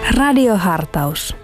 Radiohartaus.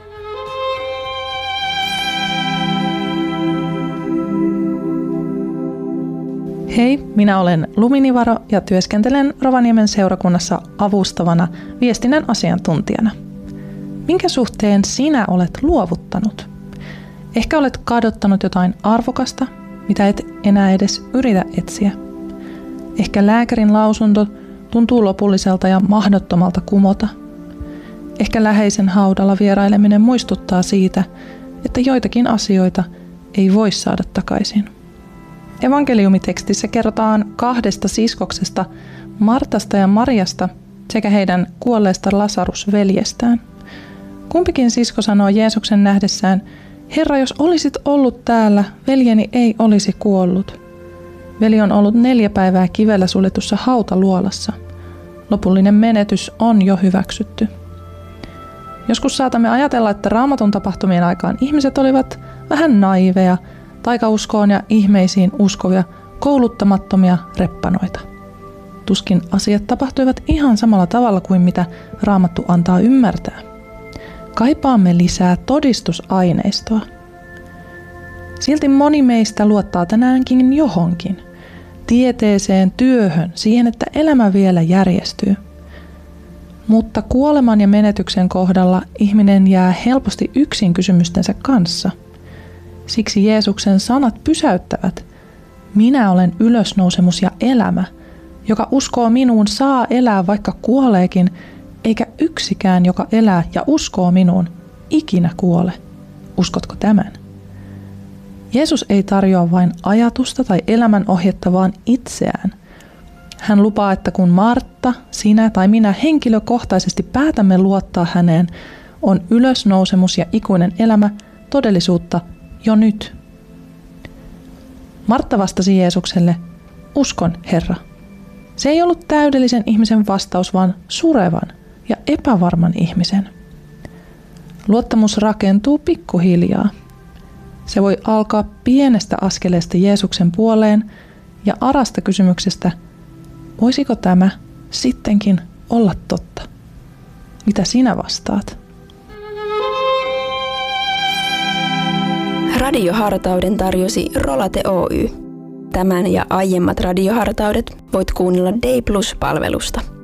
Hei, minä olen Luminivaro ja työskentelen Rovaniemen seurakunnassa avustavana viestinnän asiantuntijana. Minkä suhteen sinä olet luovuttanut? Ehkä olet kadottanut jotain arvokasta, mitä et enää edes yritä etsiä. Ehkä lääkärin lausunto tuntuu lopulliselta ja mahdottomalta kumota. Ehkä läheisen haudalla vieraileminen muistuttaa siitä, että joitakin asioita ei voi saada takaisin. Evankeliumitekstissä kerrotaan 2 siskoksesta, Martasta ja Mariasta sekä heidän kuolleesta Lasarus-veljestään. Kumpikin sisko sanoo Jeesuksen nähdessään, Herra, jos olisit ollut täällä, veljeni ei olisi kuollut. Veli on ollut 4 päivää kivellä suljetussa hautaluolassa. Lopullinen menetys on jo hyväksytty. Joskus saatamme ajatella, että Raamatun tapahtumien aikaan ihmiset olivat vähän naiveja, taikauskoon ja ihmeisiin uskovia, kouluttamattomia reppanoita. Tuskin asiat tapahtuivat ihan samalla tavalla kuin mitä Raamattu antaa ymmärtää. Kaipaamme lisää todistusaineistoa. Silti moni meistä luottaa tänäänkin johonkin. Tieteeseen, työhön, siihen, että elämä vielä järjestyy. Mutta kuoleman ja menetyksen kohdalla ihminen jää helposti yksin kysymystensä kanssa. Siksi Jeesuksen sanat pysäyttävät. Minä olen ylösnousemus ja elämä. Joka uskoo minuun, saa elää vaikka kuoleekin, eikä yksikään, joka elää ja uskoo minuun, ikinä kuole. Uskotko tämän? Jeesus ei tarjoa vain ajatusta tai elämän ohjetta, vaan itseään. Hän lupaa, että kun Martta, sinä tai minä henkilökohtaisesti päätämme luottaa häneen, on ylösnousemus ja ikuinen elämä todellisuutta jo nyt. Martta vastasi Jeesukselle, uskon, Herra. Se ei ollut täydellisen ihmisen vastaus, vaan surevan ja epävarman ihmisen. Luottamus rakentuu pikkuhiljaa. Se voi alkaa pienestä askeleesta Jeesuksen puoleen ja arasta kysymyksestä, voisiko tämä sittenkin olla totta? Mitä sinä vastaat? Radiohartauden tarjosi Rolate Oy. Tämän ja aiemmat radiohartaudet voit kuunnella Day Plus-palvelusta.